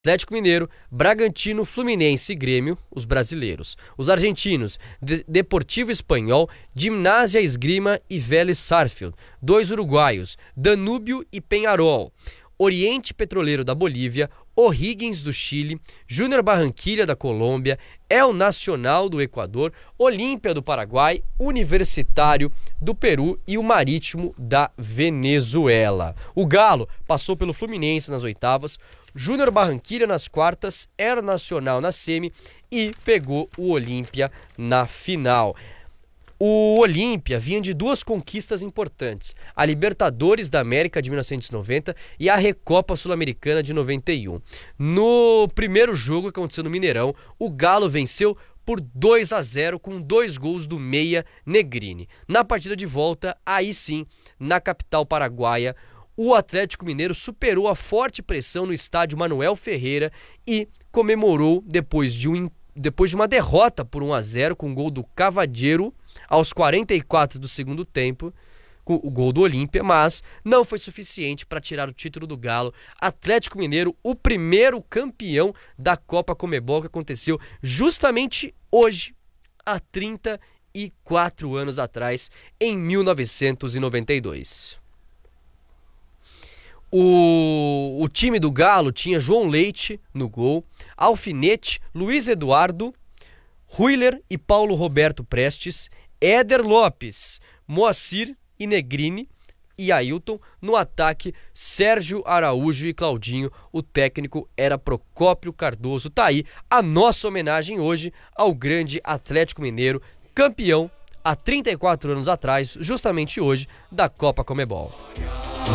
Atlético Mineiro, Bragantino, Fluminense e Grêmio, os brasileiros. Os argentinos, Deportivo Espanhol, Gimnasia Esgrima e Vélez Sarsfield. 2 uruguaios, Danúbio e Peñarol. Oriente Petroleiro da Bolívia, O'Higgins do Chile, Júnior Barranquilla da Colômbia, El Nacional do Equador, Olímpia do Paraguai, Universitário do Peru e o Marítimo da Venezuela. O Galo passou pelo Fluminense nas oitavas, Júnior Barranquilla nas quartas, El Nacional na semi e pegou o Olímpia na final. O Olímpia vinha de 2 conquistas importantes, a Libertadores da América de 1990 e a Recopa Sul-Americana de 91. No primeiro jogo que aconteceu no Mineirão, o Galo venceu por 2-0 com 2 gols do meia Negrini. Na partida de volta, aí sim, na capital paraguaia, o Atlético Mineiro superou a forte pressão no estádio Manuel Ferreira e comemorou depois de uma derrota por 1-0 com o gol do Cavadiero aos 44 do segundo tempo, com o gol do Olímpia, mas não foi suficiente para tirar o título do Galo. Atlético Mineiro, o primeiro campeão da Copa Conmebol, que aconteceu justamente hoje, há 34 anos atrás, em 1992. O time do Galo tinha João Leite no gol, Alfinete, Luiz Eduardo, Ruiler e Paulo Roberto Prestes, Éder Lopes, Moacir e Negrini e Ailton. No ataque, Sérgio Araújo e Claudinho. O técnico era Procópio Cardoso. Tá aí a nossa homenagem hoje ao grande Atlético Mineiro, campeão há 34 anos atrás, justamente hoje, da Copa Conmebol.